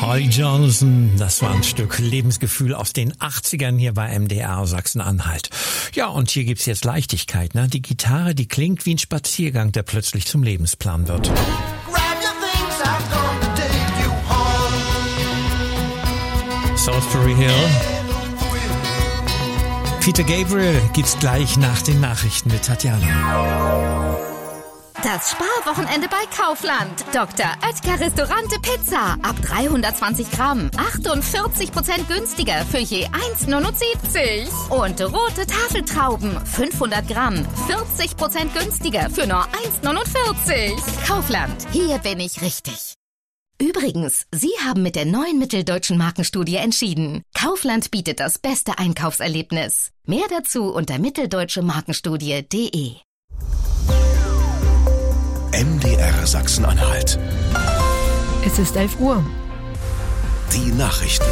Holly Johnson, das war ein Stück Lebensgefühl aus den 80ern hier bei MDR Sachsen-Anhalt. Ja, und hier gibt's jetzt Leichtigkeit, ne? Die Gitarre, die klingt wie ein Spaziergang, der plötzlich zum Lebensplan wird. Salisbury Hill. Peter Gabriel gibt's gleich nach den Nachrichten mit Tatjana. Das Sparwochenende bei Kaufland. Dr. Oetker Restaurante Pizza. Ab 320 Gramm. 48% günstiger für je 1,79. Und rote Tafeltrauben. 500 Gramm. 40% günstiger für nur 1,49. Kaufland. Hier bin ich richtig. Übrigens, Sie haben mit der neuen Mitteldeutschen Markenstudie entschieden. Kaufland bietet das beste Einkaufserlebnis. Mehr dazu unter mitteldeutschemarkenstudie.de. MDR Sachsen-Anhalt. Es ist 11 Uhr. Die Nachrichten.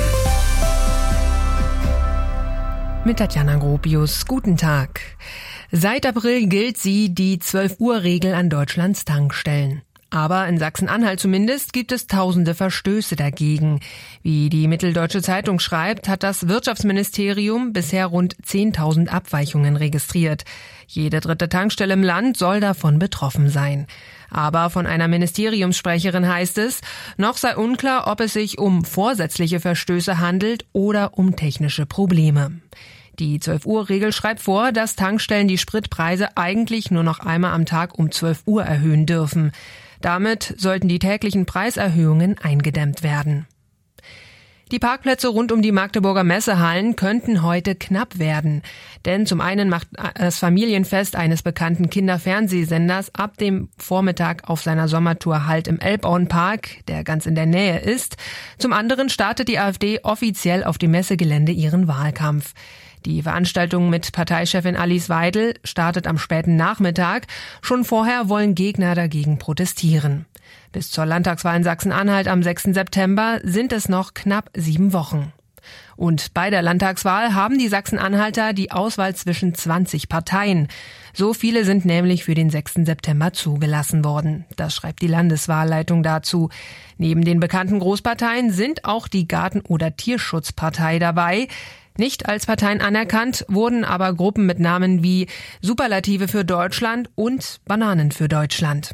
Mit Tatjana Gropius. Guten Tag. Seit April gilt die 12-Uhr-Regel an Deutschlands Tankstellen. Aber in Sachsen-Anhalt zumindest gibt es tausende Verstöße dagegen. Wie die Mitteldeutsche Zeitung schreibt, hat das Wirtschaftsministerium bisher rund 10.000 Abweichungen registriert. Jede dritte Tankstelle im Land soll davon betroffen sein. Aber von einer Ministeriumssprecherin heißt es, noch sei unklar, ob es sich um vorsätzliche Verstöße handelt oder um technische Probleme. Die 12-Uhr-Regel schreibt vor, dass Tankstellen die Spritpreise eigentlich nur noch einmal am Tag um 12 Uhr erhöhen dürfen. Damit sollten die täglichen Preiserhöhungen eingedämmt werden. Die Parkplätze rund um die Magdeburger Messehallen könnten heute knapp werden. Denn zum einen macht das Familienfest eines bekannten Kinderfernsehsenders ab dem Vormittag auf seiner Sommertour Halt im Elbauenpark, der ganz in der Nähe ist. Zum anderen startet die AfD offiziell auf dem Messegelände ihren Wahlkampf. Die Veranstaltung mit Parteichefin Alice Weidel startet am späten Nachmittag. Schon vorher wollen Gegner dagegen protestieren. Bis zur Landtagswahl in Sachsen-Anhalt am 6. September sind es noch knapp 7 Wochen. Und bei der Landtagswahl haben die Sachsen-Anhalter die Auswahl zwischen 20 Parteien. So viele sind nämlich für den 6. September zugelassen worden. Das schreibt die Landeswahlleitung dazu. Neben den bekannten Großparteien sind auch die Garten- oder Tierschutzpartei dabei. Nicht als Parteien anerkannt wurden aber Gruppen mit Namen wie Superlative für Deutschland und Bananen für Deutschland.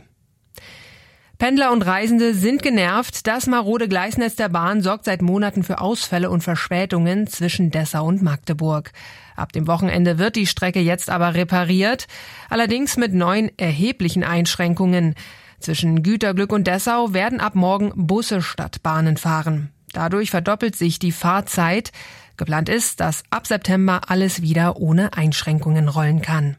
Pendler und Reisende sind genervt. Das marode Gleisnetz der Bahn sorgt seit Monaten für Ausfälle und Verspätungen zwischen Dessau und Magdeburg. Ab dem Wochenende wird die Strecke jetzt aber repariert, allerdings mit neuen erheblichen Einschränkungen. Zwischen Güterglück und Dessau werden ab morgen Busse statt Bahnen fahren. Dadurch verdoppelt sich die Fahrzeit. Geplant ist, dass ab September alles wieder ohne Einschränkungen rollen kann.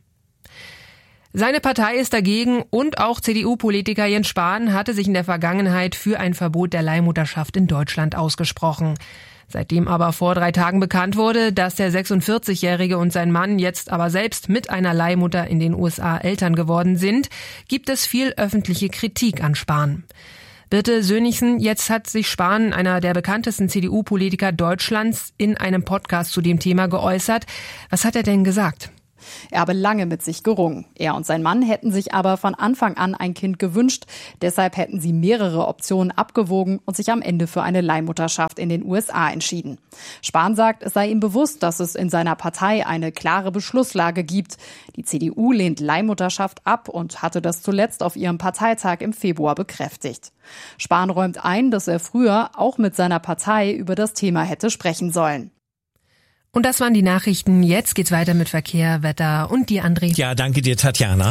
Seine Partei ist dagegen und auch CDU-Politiker Jens Spahn hatte sich in der Vergangenheit für ein Verbot der Leihmutterschaft in Deutschland ausgesprochen. Seitdem aber vor 3 Tagen bekannt wurde, dass der 46-Jährige und sein Mann jetzt aber selbst mit einer Leihmutter in den USA Eltern geworden sind, gibt es viel öffentliche Kritik an Spahn. Birte Sönnigsen, jetzt hat sich Spahn, einer der bekanntesten CDU-Politiker Deutschlands, in einem Podcast zu dem Thema geäußert. Was hat er denn gesagt? Er habe lange mit sich gerungen. Er und sein Mann hätten sich aber von Anfang an ein Kind gewünscht. Deshalb hätten sie mehrere Optionen abgewogen und sich am Ende für eine Leihmutterschaft in den USA entschieden. Spahn sagt, es sei ihm bewusst, dass es in seiner Partei eine klare Beschlusslage gibt. Die CDU lehnt Leihmutterschaft ab und hatte das zuletzt auf ihrem Parteitag im Februar bekräftigt. Spahn räumt ein, dass er früher auch mit seiner Partei über das Thema hätte sprechen sollen. Und das waren die Nachrichten. Jetzt geht's weiter mit Verkehr, Wetter und dir, André. Ja, danke dir, Tatjana.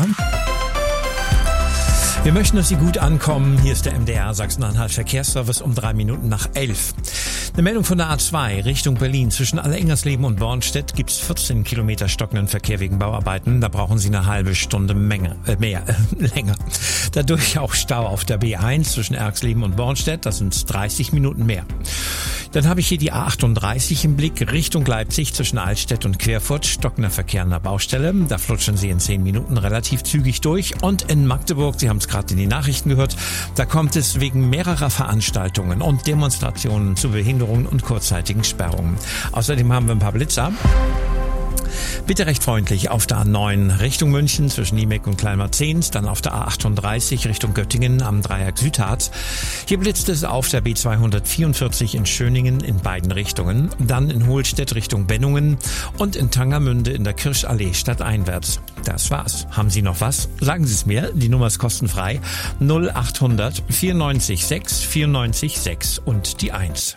Wir möchten, dass Sie gut ankommen. Hier ist der MDR Sachsen-Anhalt Verkehrsservice um 3 Minuten nach 11. Eine Meldung von der A2 Richtung Berlin. Zwischen Allerengersleben und Bornstedt gibt es 14 Kilometer stockenden Verkehr wegen Bauarbeiten. Da brauchen Sie eine halbe Stunde länger. Dadurch auch Stau auf der B1 zwischen Erxleben und Bornstedt. Das sind 30 Minuten mehr. Dann habe ich hier die A38 im Blick Richtung Leipzig zwischen Altstedt und Querfurt. Stockender Verkehr an der Baustelle. Da flutschen Sie in 10 Minuten relativ zügig durch. Und in Magdeburg, Sie haben es gerade in den Nachrichten gehört, da kommt es wegen mehrerer Veranstaltungen und Demonstrationen zu Behinderungen und kurzzeitigen Sperrungen. Außerdem haben wir ein paar Blitzer. Bitte recht freundlich auf der A9 Richtung München zwischen Niemek und Kleinmarzehns, dann auf der A38 Richtung Göttingen am Dreieck Südharz. Hier blitzt es auf der B244 in Schöningen in beiden Richtungen, dann in Hohlstedt Richtung Bennungen und in Tangermünde in der Kirschallee stadteinwärts. Das war's. Haben Sie noch was? Sagen Sie es mir. Die Nummer ist kostenfrei. 0800 94 6 94 6 und die 1.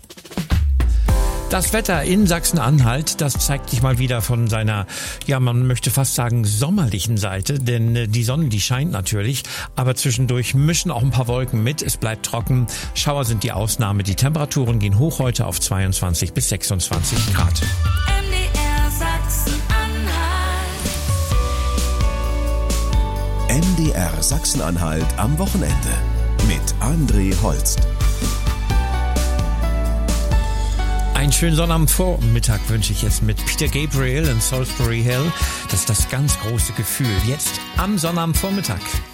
Das Wetter in Sachsen-Anhalt, das zeigt sich mal wieder von seiner, ja, man möchte fast sagen, sommerlichen Seite, denn die Sonne, die scheint natürlich, aber zwischendurch mischen auch ein paar Wolken mit, es bleibt trocken, Schauer sind die Ausnahme, die Temperaturen gehen hoch heute auf 22 bis 26 Grad. MDR Sachsen-Anhalt. MDR Sachsen-Anhalt am Wochenende mit André Holst. Einen schönen Sonnabendvormittag wünsche ich jetzt mit Peter Gabriel in Salisbury Hill. Das ist das ganz große Gefühl. Jetzt am Sonnabendvormittag.